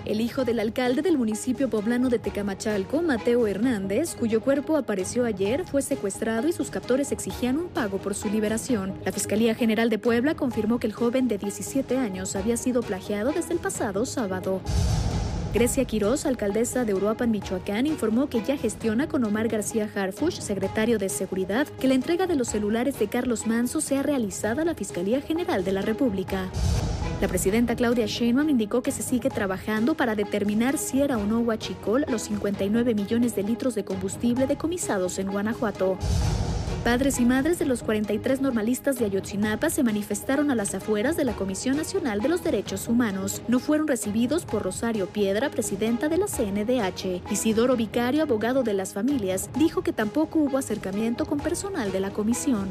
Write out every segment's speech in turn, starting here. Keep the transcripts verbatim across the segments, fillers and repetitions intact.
El hijo del alcalde del municipio poblano de Tecamachalco, Mateo Hernández, cuyo cuerpo apareció ayer, fue secuestrado y sus captores exigían un pago por su liberación. La Fiscalía General de Puebla confirmó que el joven de diecisiete años había sido plagiado desde el pasado sábado. Grecia Quirós, alcaldesa de Uruapan, Michoacán, informó que ya gestiona con Omar García Harfuch, secretario de Seguridad, que la entrega de los celulares de Carlos Manso sea realizada a la Fiscalía General de la República. La presidenta Claudia Sheinbaum indicó que se sigue trabajando para determinar si era o no huachicol los cincuenta y nueve millones de litros de combustible decomisados en Guanajuato. Padres y madres de los cuarenta y tres normalistas de Ayotzinapa se manifestaron a las afueras de la Comisión Nacional de los Derechos Humanos. No fueron recibidos por Rosario Piedra, presidenta de la C N D H. Isidoro Vicario, abogado de las familias, dijo que tampoco hubo acercamiento con personal de la comisión.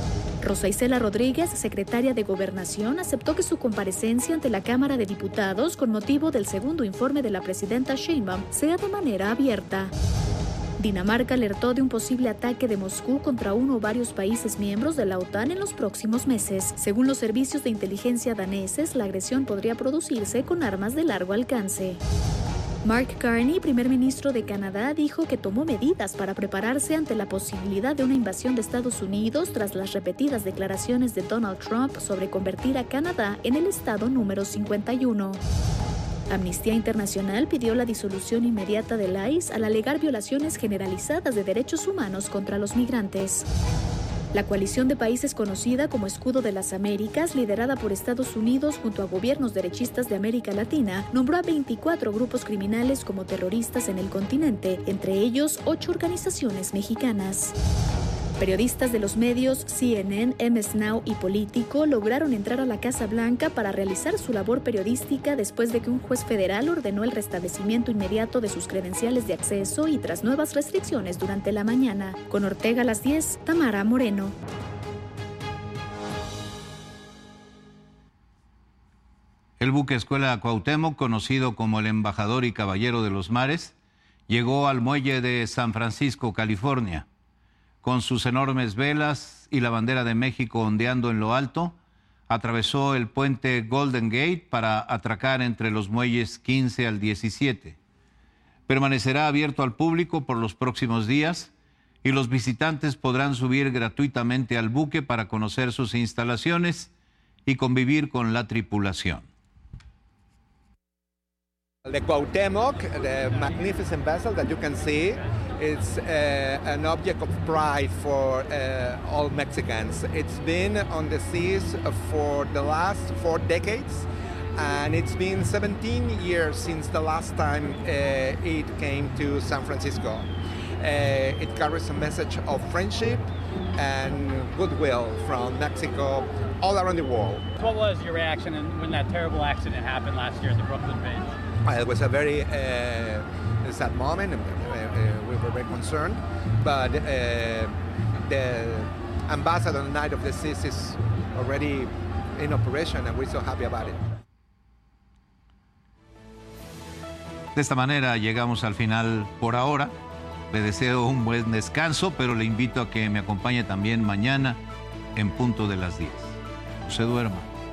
Rosa Isela Rodríguez, secretaria de Gobernación, aceptó que su comparecencia ante la Cámara de Diputados con motivo del segundo informe de la presidenta Sheinbaum sea de manera abierta. Dinamarca alertó de un posible ataque de Moscú contra uno o varios países miembros de la OTAN en los próximos meses. Según los servicios de inteligencia daneses, la agresión podría producirse con armas de largo alcance. Mark Carney, primer ministro de Canadá, dijo que tomó medidas para prepararse ante la posibilidad de una invasión de Estados Unidos tras las repetidas declaraciones de Donald Trump sobre convertir a Canadá en el estado número cincuenta y uno. Amnistía Internacional pidió la disolución inmediata del I C E al alegar violaciones generalizadas de derechos humanos contra los migrantes. La coalición de países conocida como Escudo de las Américas, liderada por Estados Unidos junto a gobiernos derechistas de América Latina, nombró a veinticuatro grupos criminales como terroristas en el continente, entre ellos ocho organizaciones mexicanas. Periodistas de los medios C N N, M S Now y Político lograron entrar a la Casa Blanca para realizar su labor periodística después de que un juez federal ordenó el restablecimiento inmediato de sus credenciales de acceso y tras nuevas restricciones durante la mañana. Con Ortega a las diez, Tamara Moreno. El buque Escuela Cuauhtémoc, conocido como el Embajador y Caballero de los Mares, llegó al muelle de San Francisco, California. Con sus enormes velas y la bandera de México ondeando en lo alto, atravesó el puente Golden Gate para atracar entre los muelles quince al diecisiete. Permanecerá abierto al público por los próximos días y los visitantes podrán subir gratuitamente al buque para conocer sus instalaciones y convivir con la tripulación. The Cuauhtémoc, the magnificent vessel that you can see, is uh, an object of pride for uh, all Mexicans. It's been on the seas for the last four decades, and it's been seventeen years since the last time uh, it came to San Francisco. Uh, it carries a message of friendship and goodwill from Mexico all around the world. What was your reaction when that terrible accident happened last year at the Brooklyn Bridge? It was a very uh, sad moment. Uh, uh, we were very concerned, but uh, the ambassador on Night of the Seas is already in operation, and we're so happy about it. De esta manera llegamos al final por ahora. Le deseo un buen descanso, pero le invito a que me acompañe también mañana en punto de las diez. No se duerma.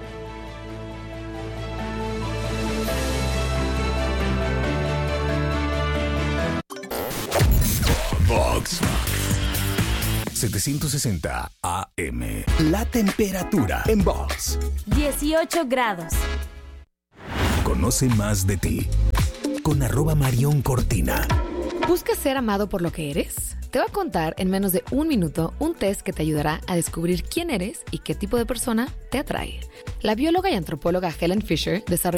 Vox setecientos sesenta A M. La temperatura en Vox. dieciocho grados. Conoce más de ti con arroba Marión Cortina. ¿Buscas ser amado por lo que eres? Te voy a contar en menos de un minuto un test que te ayudará a descubrir quién eres y qué tipo de persona te atrae. La bióloga y antropóloga Helen Fisher desarrolló